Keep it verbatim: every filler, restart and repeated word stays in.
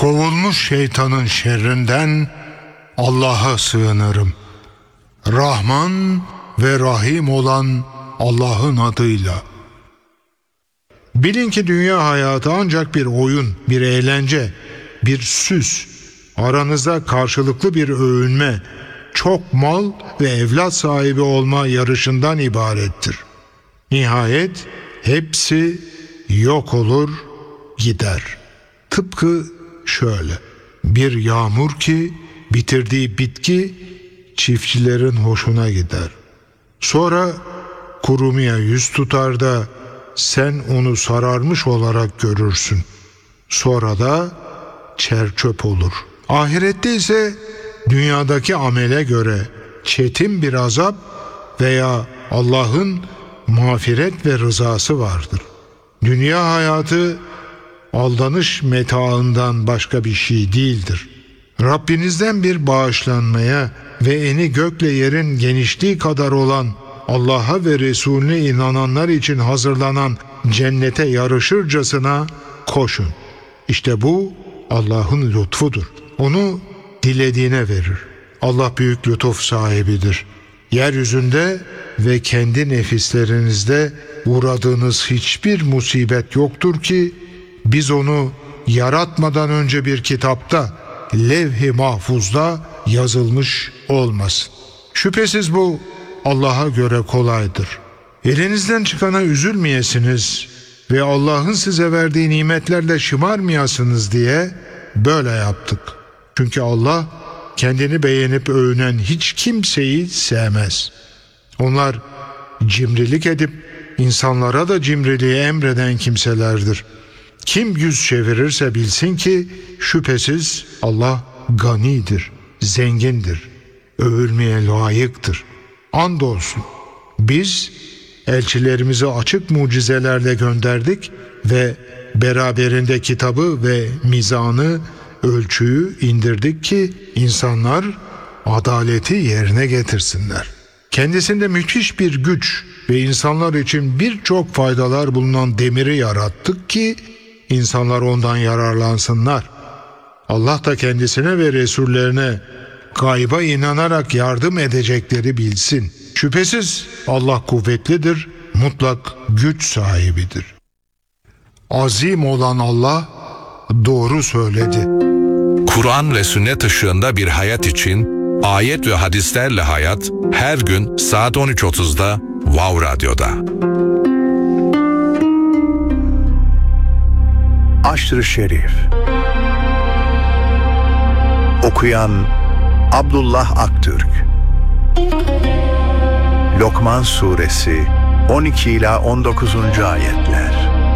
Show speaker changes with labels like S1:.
S1: Kovulmuş şeytanın şerrinden Allah'a sığınırım. Rahman ve Rahim olan Allah'ın adıyla. Bilin ki dünya hayatı ancak bir oyun, bir eğlence, bir süs. Aranızda karşılıklı bir övünme, çok mal ve evlat sahibi olma yarışından ibarettir. Nihayet hepsi yok olur, gider. Tıpkı şöyle: bir yağmur ki bitirdiği bitki çiftçilerin hoşuna gider. Sonra kurumaya yüz tutar da sen onu sararmış olarak görürsün. Sonra da çerçöp olur. Ahirette ise dünyadaki amele göre çetin bir azap veya Allah'ın mağfiret ve rızası vardır. Dünya hayatı aldanış metaından başka bir şey değildir. Rabbinizden bir bağışlanmaya ve eni gökle yerin genişliği kadar olan Allah'a ve Resulüne inananlar için hazırlanan cennete yarışırcasına koşun. İşte bu Allah'ın lütfudur. Onu dilediğine verir. Allah büyük lütuf sahibidir. Yeryüzünde ve kendi nefislerinizde uğradığınız hiçbir musibet yoktur ki biz onu yaratmadan önce bir kitapta, levh-i mahfuzda yazılmış olmasın. Şüphesiz bu Allah'a göre kolaydır. Elinizden çıkana üzülmeyesiniz ve Allah'ın size verdiği nimetlerle şımarmayasınız diye böyle yaptık. Çünkü Allah kendini beğenip övünen hiç kimseyi sevmez. Onlar cimrilik edip insanlara da cimriliği emreden kimselerdir. Kim yüz çevirirse bilsin ki şüphesiz Allah ganidir, zengindir, övülmeye layıktır. Andolsun biz elçilerimizi açık mucizelerle gönderdik ve beraberinde kitabı ve mizanı, ölçüyü indirdik ki insanlar adaleti yerine getirsinler. Kendisinde müthiş bir güç ve insanlar için birçok faydalar bulunan demiri yarattık ki insanlar ondan yararlansınlar. Allah da kendisine ve Resullerine gayba inanarak yardım edecekleri bilsin. Şüphesiz Allah kuvvetlidir, mutlak güç sahibidir. Azim olan Allah doğru söyledi.
S2: Kur'an ve sünnet ışığında bir hayat için ayet ve hadislerle hayat her gün saat on üç otuzda Wow Radyo'da.
S3: Aşr-ı Şerif. Okuyan Abdullah Aktürk. Lokman Suresi on iki ila on dokuzuncu ayetler.